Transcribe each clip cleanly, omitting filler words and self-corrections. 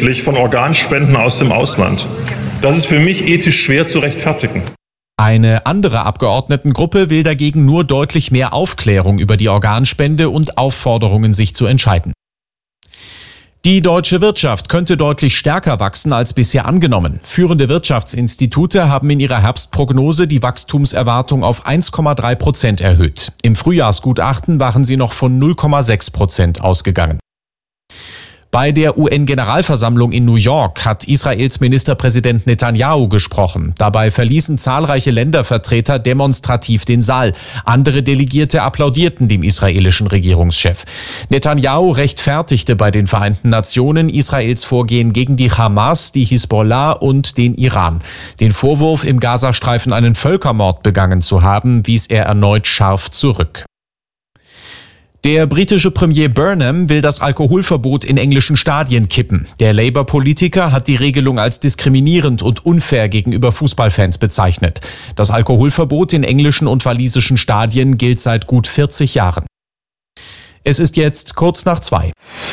wissentlich von Organspenden aus dem Ausland. Das ist für mich ethisch schwer zu rechtfertigen. Eine andere Abgeordnetengruppe will dagegen nur deutlich mehr Aufklärung über die Organspende und Aufforderungen, sich zu entscheiden. Die deutsche Wirtschaft könnte deutlich stärker wachsen als bisher angenommen. Führende Wirtschaftsinstitute haben in ihrer Herbstprognose die Wachstumserwartung auf 1,3% erhöht. Im Frühjahrsgutachten waren sie noch von 0,6% ausgegangen. Bei der UN-Generalversammlung in New York hat Israels Ministerpräsident Netanyahu gesprochen. Dabei verließen zahlreiche Ländervertreter demonstrativ den Saal. Andere Delegierte applaudierten dem israelischen Regierungschef. Netanyahu rechtfertigte bei den Vereinten Nationen Israels Vorgehen gegen die Hamas, die Hisbollah und den Iran. Den Vorwurf, im Gazastreifen einen Völkermord begangen zu haben, wies er erneut scharf zurück. Der britische Premier Burnham will das Alkoholverbot in englischen Stadien kippen. Der Labour-Politiker hat die Regelung als diskriminierend und unfair gegenüber Fußballfans bezeichnet. Das Alkoholverbot in englischen und walisischen Stadien gilt seit gut 40 Jahren. Es ist jetzt kurz nach 2.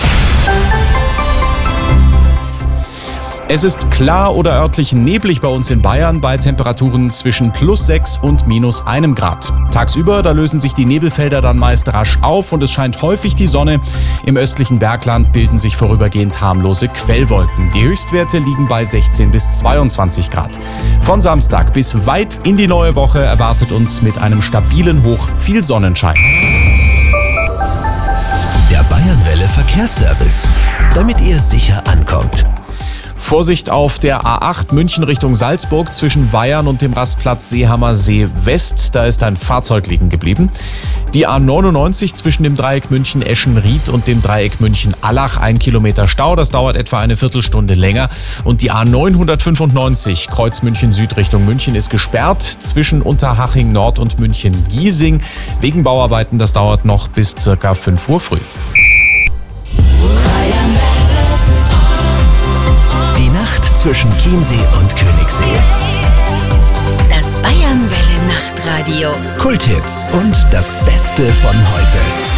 Es ist klar oder örtlich neblig bei uns in Bayern bei Temperaturen zwischen +6 und -1 Grad. Tagsüber, da lösen sich die Nebelfelder dann meist rasch auf und es scheint häufig die Sonne. Im östlichen Bergland bilden sich vorübergehend harmlose Quellwolken. Die Höchstwerte liegen bei 16 bis 22 Grad. Von Samstag bis weit in die neue Woche erwartet uns mit einem stabilen Hoch viel Sonnenschein. Der Bayernwelle Verkehrsservice, damit ihr sicher ankommt. Vorsicht auf der A8 München Richtung Salzburg zwischen Weyarn und dem Rastplatz Seehamer See West. Da ist ein Fahrzeug liegen geblieben. Die A99 zwischen dem Dreieck München-Eschenried und dem Dreieck München-Allach 1 Kilometer Stau. Das dauert etwa eine Viertelstunde länger. Und die A995 Kreuz München Süd Richtung München ist gesperrt zwischen Unterhaching Nord und München-Giesing. Wegen Bauarbeiten, das dauert noch bis circa 5 Uhr früh. Zwischen Chiemsee und Königssee. Das Bayernwelle Nachtradio. Kulthits und das Beste von heute.